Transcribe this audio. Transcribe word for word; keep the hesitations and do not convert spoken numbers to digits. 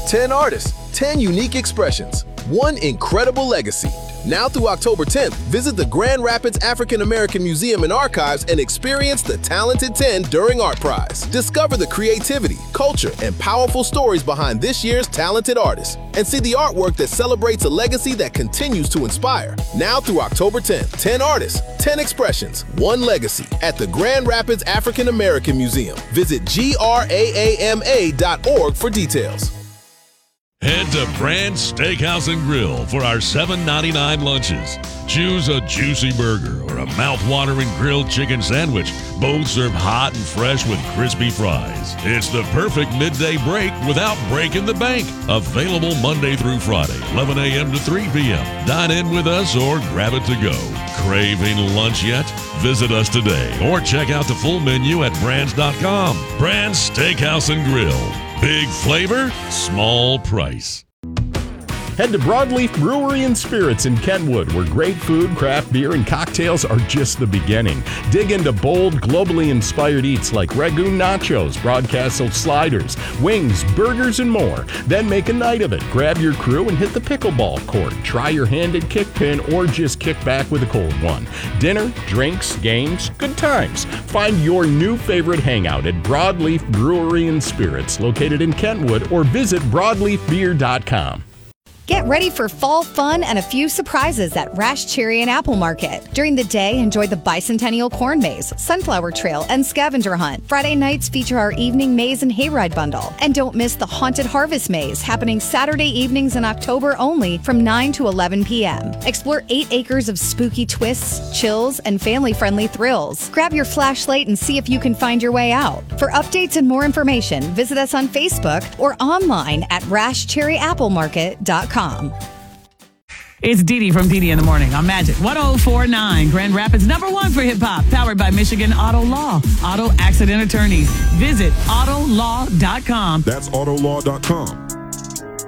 ten artists, ten unique expressions, one incredible legacy. Now through October tenth, visit the Grand Rapids African American Museum and Archives and experience the Talented ten during Art Prize. Discover the creativity, culture, and powerful stories behind this year's talented artists, and see the artwork that celebrates a legacy that continues to inspire. Now through October tenth, ten artists, ten expressions, one legacy at the Grand Rapids African American Museum. Visit G R A A M A dot org for details. Head to Brand's Steakhouse and Grill for our seven ninety-nine lunches. Choose a juicy burger or a mouth-watering grilled chicken sandwich, both served hot and fresh with crispy fries. It's the perfect midday break without breaking the bank. Available Monday through Friday, eleven a.m. to three p.m. Dine in with us or grab it to go. Craving lunch yet? Visit us today or check out the full menu at brands dot com. Brand's Steakhouse and Grill. Big flavor, small price. Head to Broadleaf Brewery and Spirits in Kentwood, where great food, craft beer, and cocktails are just the beginning. Dig into bold, globally inspired eats like Ragoon Nachos, Broadcastle Sliders, wings, burgers, and more. Then make a night of it. Grab your crew and hit the pickleball court. Try your hand at kickpin or just kick back with a cold one. Dinner, drinks, games, good times. Find your new favorite hangout at Broadleaf Brewery and Spirits, located in Kentwood, or visit broadleaf beer dot com. Get ready for fall fun and a few surprises at Rash Cherry and Apple Market. During the day, enjoy the Bicentennial Corn Maze, Sunflower Trail, and Scavenger Hunt. Friday nights feature our Evening Maze and Hayride Bundle. And don't miss the Haunted Harvest Maze, happening Saturday evenings in October only from nine to eleven p.m. Explore eight acres of spooky twists, chills, and family-friendly thrills. Grab your flashlight and see if you can find your way out. For updates and more information, visit us on Facebook or online at rash cherry apple market dot com. It's Dee Dee from Dee Dee in the Morning on Magic one oh four point nine, Grand Rapids, number one for hip-hop, powered by Michigan Auto Law. Auto accident attorneys. Visit auto law dot com. That's auto law dot com.